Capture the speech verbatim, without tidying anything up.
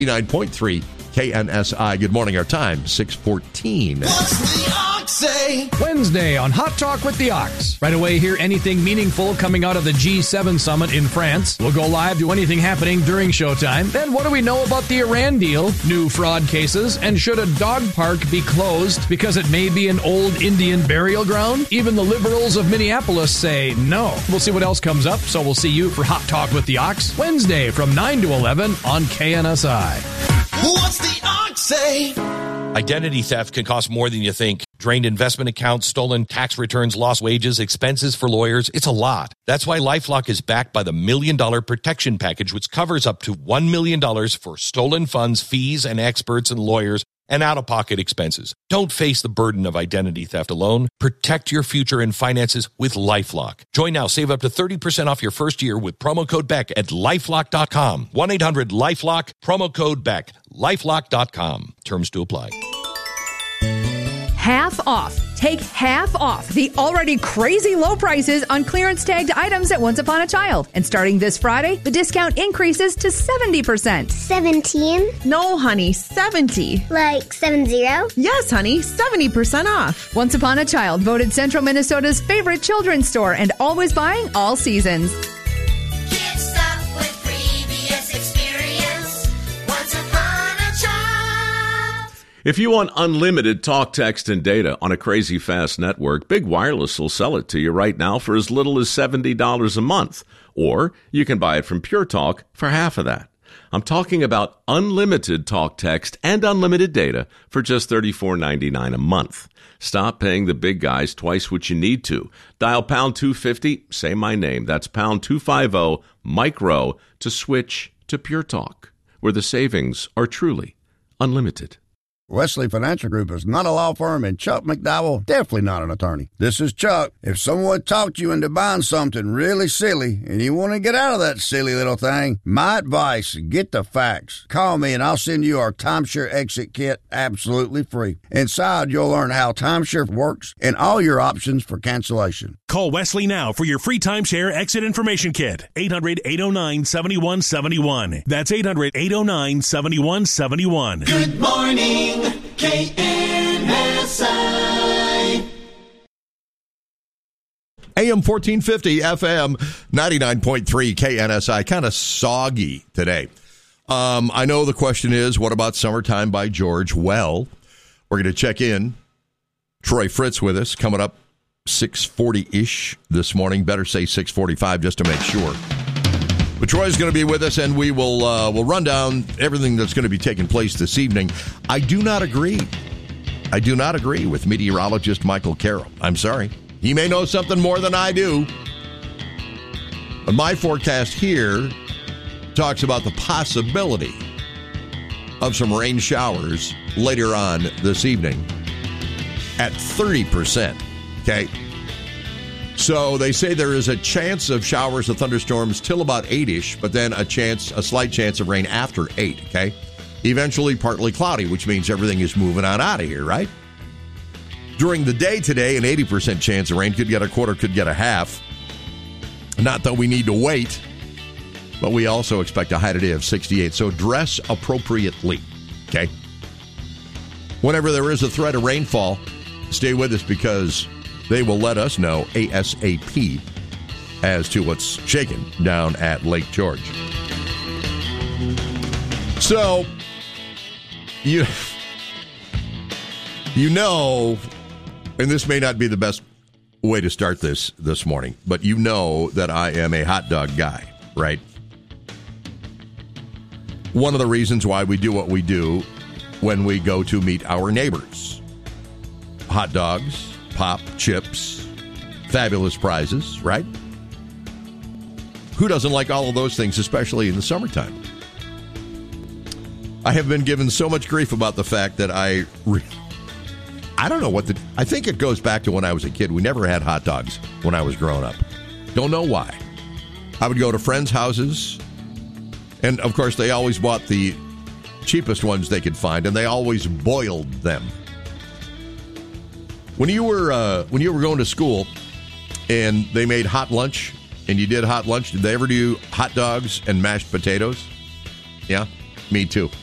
ninety-nine point three K N S I. Good morning. Our time, six fourteen. What's the Ox say? Wednesday on Hot Talk with the Ox. Right away, hear anything meaningful coming out of the G seven summit in France. We'll go live to anything happening during showtime. Then what do we know about the Iran deal? New fraud cases. And should a dog park be closed because it may be an old Indian burial ground? Even the liberals of Minneapolis say no. We'll see what else comes up, so we'll see you for Hot Talk with the Ox. Wednesday from nine to eleven on K N S I. What's the Ox say? Identity theft can cost more than you think. Drained investment accounts, stolen tax returns, lost wages, expenses for lawyers. It's a lot. That's why LifeLock is backed by the Million Dollar Protection Package, which covers up to one million dollars for stolen funds, fees, and experts and lawyers, and out-of-pocket expenses. Don't face the burden of identity theft alone. Protect your future and finances with LifeLock. Join now. Save up to thirty percent off your first year with promo code Beck at LifeLock dot com. one eight hundred LifeLock, promo code Beck. LifeLock dot com. Terms to apply. Half off. Take half off the already crazy low prices on clearance tagged items at Once Upon a Child. And starting this Friday, the discount increases to seventy percent. seventeen? No, honey, seventy. Like seven zero? Yes, honey, seventy percent off. Once Upon a Child, voted Central Minnesota's favorite children's store and always buying all seasons. Get stuck with previous experience. Once Upon a Child. If you want unlimited talk, text, and data on a crazy fast network, Big Wireless will sell it to you right now for as little as seventy dollars a month. Or you can buy it from Pure Talk for half of that. I'm talking about unlimited talk, text, and unlimited data for just thirty-four ninety-nine a month. Stop paying the big guys twice what you need to. Dial pound two fifty, say my name. That's pound two fifty, micro, to switch to Pure Talk, where the savings are truly unlimited. Wesley Financial Group is not a law firm, and Chuck McDowell definitely not an attorney. This is Chuck. If someone talked you into buying something really silly and you want to get out of that silly little thing, my advice, get the facts. Call me and I'll send you our timeshare exit kit absolutely free. Inside, you'll learn how timeshare works and all your options for cancellation. Call Wesley now for your free timeshare exit information kit. eight hundred, eight oh nine, seven one seven one. That's eight hundred, eight oh nine, seven one seven one. Good morning, K N S I. A M fourteen fifty, F M ninety-nine point three K N S I. Kind of soggy today. Um, I know the question is, what about Summertime by George? Well, we're going to check in. Troy Fritz with us coming up six forty-ish this morning. Better say six forty-five just to make sure. But Troy's going to be with us, and we will uh, we'll run down everything that's going to be taking place this evening. I do not agree. I do not agree with meteorologist Michael Carroll. I'm sorry. He may know something more than I do. But my forecast here talks about the possibility of some rain showers later on this evening at thirty percent. Okay? So they say there is a chance of showers of thunderstorms till about eight-ish, but then a chance, a slight chance of rain after eight, okay? Eventually partly cloudy, which means everything is moving on out of here, right? During the day today, an eighty percent chance of rain. Could get a quarter, could get a half. Not that we need to wait, but we also expect a high today of sixty-eight. So dress appropriately, okay? Whenever there is a threat of rainfall, stay with us because they will let us know ASAP as to what's shaking down at Lake George. So, you, you know, and this may not be the best way to start this this morning, but you know that I am a hot dog guy, right? One of the reasons why we do what we do when we go to meet our neighbors. Hot dogs, pop, chips, fabulous prizes, right? Who doesn't like all of those things, especially in the summertime? I have been given so much grief about the fact that I, re- I don't know what the, I think it goes back to when I was a kid. We never had hot dogs when I was growing up. Don't know why. I would go to friends' houses, and of course they always bought the cheapest ones they could find, and they always boiled them. When you were uh, when you were going to school and they made hot lunch and you did hot lunch, did they ever do hot dogs and mashed potatoes? Yeah, me too.